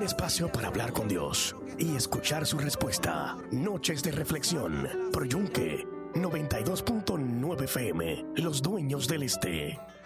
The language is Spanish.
espacio para hablar con Dios y escuchar su respuesta. Noches de reflexión por Yunque 92.9 FM, Los Dueños del Este.